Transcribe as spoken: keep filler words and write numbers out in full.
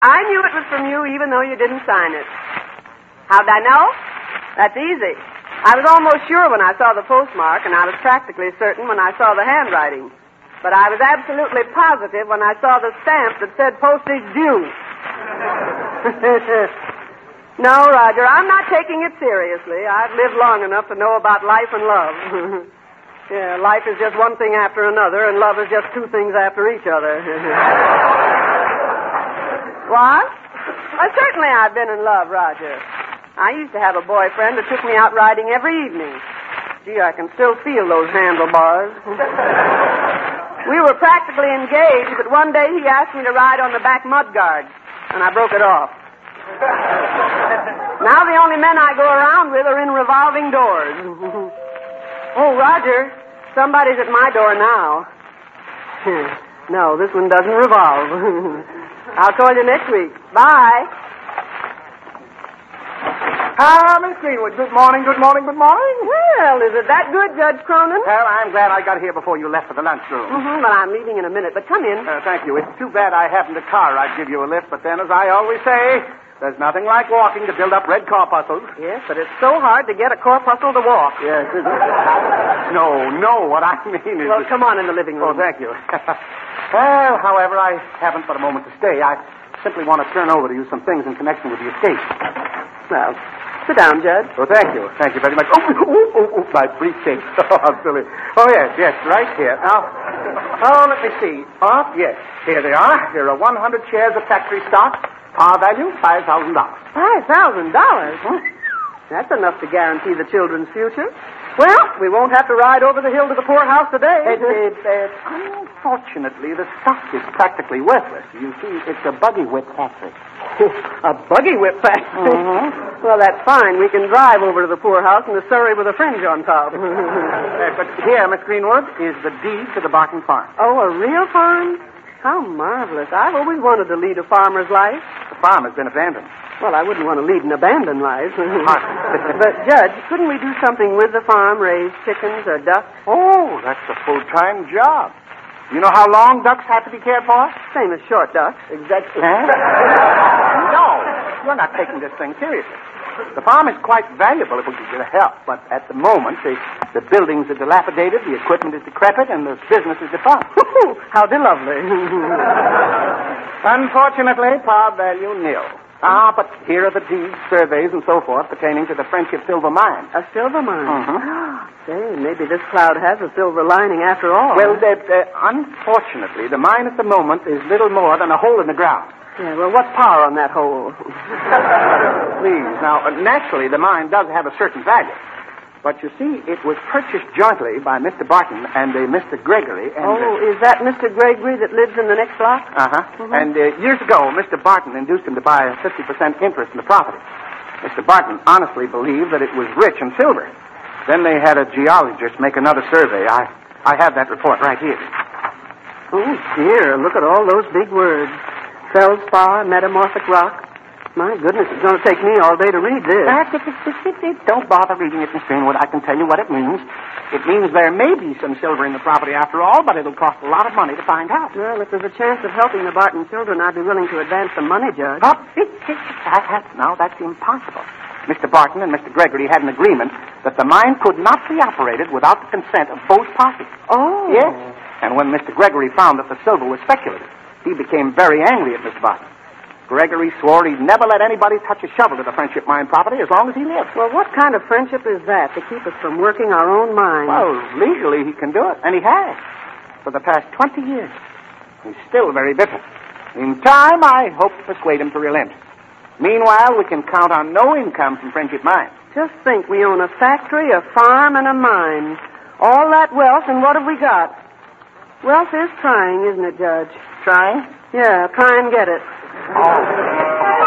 I knew it was from you even though you didn't sign it. How'd I know? That's easy. I was almost sure when I saw the postmark, and I was practically certain when I saw the handwriting. But I was absolutely positive when I saw the stamp that said postage due. No, Roger, I'm not taking it seriously. I've lived long enough to know about life and love. Yeah, life is just one thing after another, and love is just two things after each other. What? Well, certainly I've been in love, Roger. I used to have a boyfriend that took me out riding every evening. Gee, I can still feel those handlebars. We were practically engaged, but one day he asked me to ride on the back mudguard, and I broke it off. Now the only men I go around with are in revolving doors. Oh, Roger, somebody's at my door now. No, this one doesn't revolve. I'll call you next week. Bye. Ah, Miss Greenwood, good morning, good morning, good morning. Well, is it that good, Judge Cronin? Well, I'm glad I got here before you left for the lunchroom. Mm-hmm, well, I'm leaving in a minute, but come in. Uh, thank you. It's too bad I haven't a car. I'd give you a lift, but then, as I always say, there's nothing like walking to build up red corpuscles. Yes, but it's so hard to get a corpuscle to walk. Yes. no, no, what I mean is... Well, come on in the living room. Oh, thank you. Well, however, I haven't but a moment to stay. I simply want to turn over to you some things in connection with the estate. Well... Sit down, Judge. Oh, thank you. Thank you very much. Oh, oh, oh, oh, my briefcase. Oh, I'm silly. Oh, yes, yes, right here. Now, oh, let me see. Oh, yes, here they are. Here are one hundred shares of factory stock. Par value, five thousand dollars. five thousand dollars? Hmm? That's enough to guarantee the children's future. Well, we won't have to ride over the hill to the poorhouse today. It, it, it, unfortunately, the stock is practically worthless. You see, it's a buggy whip factory. A buggy whip factory? Mm-hmm. Well, that's fine. We can drive over to the poorhouse in a Surrey with a fringe on top. uh, but here, Miss Greenwood, is the deed to the Barton farm. Oh, a real farm? How marvelous. I've always wanted to lead a farmer's life. The farm has been abandoned. Well, I wouldn't want to lead an abandoned life. But, Judge, couldn't we do something with the farm, raise chickens or ducks? Oh, that's a full-time job. You know how long ducks have to be cared for? Same as short ducks. Exactly. Huh? No, you're not taking this thing seriously. The farm is quite valuable if we can get help, but at the moment, the, the buildings are dilapidated, the equipment is decrepit, and the business is defunct. How lovely. Unfortunately, par value nil. Ah, but here are the deeds, surveys, and so forth pertaining to the Friendship Silver Mine. A silver mine? Mm-hmm. Say, maybe this cloud has a silver lining after all. Well, uh, uh, unfortunately, the mine at the moment is little more than a hole in the ground. Yeah, well, what's power on that hole? Please. Now, uh, naturally, the mine does have a certain value. But you see, it was purchased jointly by Mister Barton and uh, Mister Gregory. And, oh, uh, is that Mister Gregory that lives in the next block? Uh-huh. Mm-hmm. And uh, years ago, Mister Barton induced him to buy a fifty percent interest in the property. Mister Barton honestly believed that it was rich in silver. Then they had a geologist make another survey. I, I have that report right here. Oh, dear, look at all those big words. Feldspar, metamorphic rock. My goodness, it's going to take me all day to read this. Uh, it, it, it, it, don't bother reading it, Miss Greenwood. I can tell you what it means. It means there may be some silver in the property after all, but it'll cost a lot of money to find out. Well, if there's a chance of helping the Barton children, I'd be willing to advance some money, Judge. Oh, it, it, that, that, no, that's impossible. Mister Barton and Mister Gregory had an agreement that the mine could not be operated without the consent of both parties. Oh. Yes. And when Mister Gregory found that the silver was speculative, he became very angry at Mister Barton. Gregory swore he'd never let anybody touch a shovel to the Friendship Mine property as long as he lived. Well, what kind of friendship is that to keep us from working our own mines? Well, legally he can do it, and he has. For the past twenty years. He's still very bitter. In time, I hope to persuade him to relent. Meanwhile, we can count on no income from Friendship Mine. Just think, we own a factory, a farm, and a mine. All that wealth, and what have we got? Wealth is trying, isn't it, Judge? Trying? Yeah, try and get it. Oh.